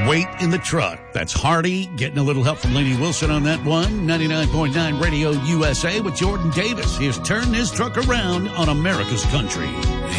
Wait in the Truck. That's Hardy getting a little help from Lainey Wilson on that one. 99.9 Radio USA with Jordan Davis. Here's Turn This Truck Around on America's Country.